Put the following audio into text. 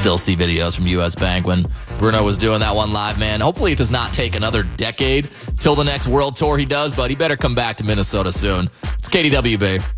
still see videos from US Bank when Bruno was doing that one live, man. Hopefully it does not take another decade till the next world tour he does, but he better come back to Minnesota soon. It's KDWB.